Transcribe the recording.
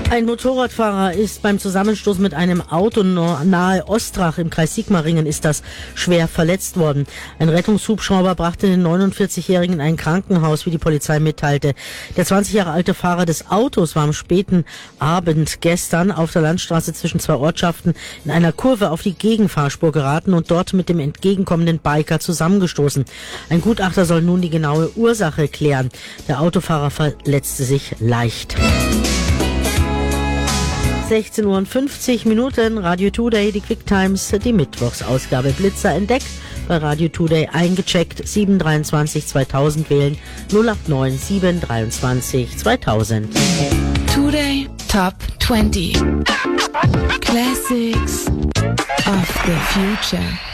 Ein Motorradfahrer ist beim Zusammenstoß mit einem Auto nahe Ostrach im Kreis Sigmaringen ist das schwer verletzt worden. Ein Rettungshubschrauber brachte den 49-Jährigen in ein Krankenhaus, wie die Polizei mitteilte. Der 20 Jahre alte Fahrer des Autos war am späten Abend gestern auf der Landstraße zwischen zwei Ortschaften in einer Kurve auf die Gegenfahrspur geraten und dort mit dem entgegenkommenden Biker zusammengestoßen. Ein Gutachter soll nun die genaue Ursache klären. Der Autofahrer verletzte sich leicht. 16:50 Uhr, Radio Today, die Quick Times, die Mittwochsausgabe. Blitzer entdeckt, bei Radio Today eingecheckt, 723 2000 wählen, 089 723 2000. Today Top 20 Classics of the Future.